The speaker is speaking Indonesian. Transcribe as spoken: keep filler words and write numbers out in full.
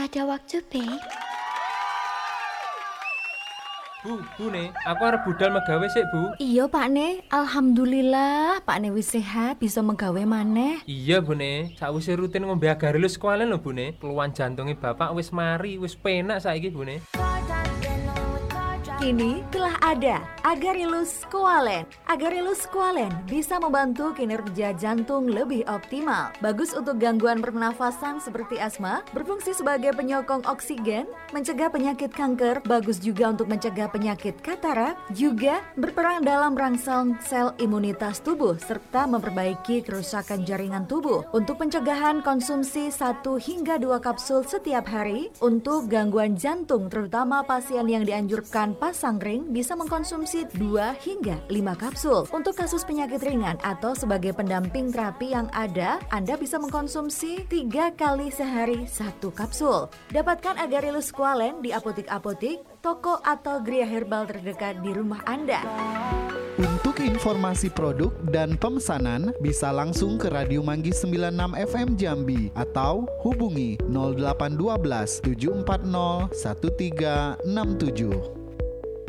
ada waktu, babe? Bu, Bu ne, aku arep budal megawe sik, Bu. Iya, Pak Ne. Alhamdulillah, Pak Ne wis sehat, bisa menggawe maneh. Iya, Bu ne, sakwise rutin ngombe Agarelus Squalene lho, Bu ne. Keluhan jantunge bapak wis mari, wis penak saiki, Bu ne. Kini telah ada Agarelus Squalene. Agarelus Squalene bisa membantu kinerja jantung lebih optimal. Bagus untuk gangguan pernafasan seperti asma, berfungsi sebagai penyokong oksigen, mencegah penyakit kanker, bagus juga untuk mencegah penyakit katarak, juga berperan dalam merangsang sel imunitas tubuh serta memperbaiki kerusakan jaringan tubuh. Untuk pencegahan konsumsi satu hingga dua kapsul setiap hari. Untuk gangguan jantung terutama pasien yang dianjurkan pasang ring bisa mengkonsumsi dua hingga lima kapsul. Untuk kasus penyakit ringan atau sebagai pendamping terapi yang ada, Anda bisa mengkonsumsi tiga kali sehari satu kapsul. Dapatkan Agarelus Squalene di apotik-apotik, toko atau geria herbal terdekat di rumah Anda. Untuk informasi produk dan pemesanan bisa langsung ke Radio Manggis sembilan puluh enam F M Jambi atau hubungi nol delapan satu dua tujuh empat nol satu tiga enam tujuh.